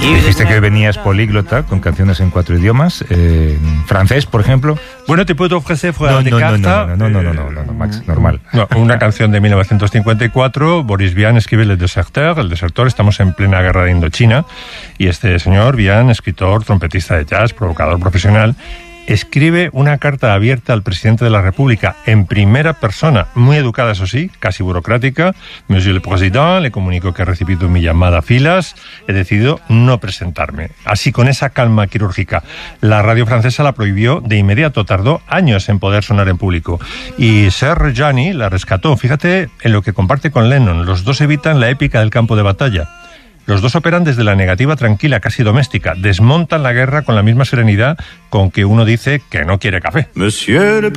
Dijiste que venías políglota con canciones en 4 idiomas, francés, por ejemplo. Bueno, te puedo ofrecer fuera de carta... No, Max, normal. No, una canción de 1954, Boris Vian escribe Le Deserteur, El Desertor, estamos en plena guerra de Indochina, y este señor, Vian, escritor, trompetista de jazz, provocador profesional, escribe una carta abierta al presidente de la República en primera persona, muy educada, eso sí, casi burocrática. Monsieur le Président, le comunico que he recibido mi llamada a filas, he decidido no presentarme. Así, con esa calma quirúrgica, la radio francesa la prohibió de inmediato, tardó años en poder sonar en público. Y Serge Reggiani la rescató. Fíjate en lo que comparte con Lennon, los dos evitan la épica del campo de batalla. Los dos operan desde la negativa tranquila, casi doméstica. Desmontan la guerra con la misma serenidad con que uno dice que no quiere café. Monsieur le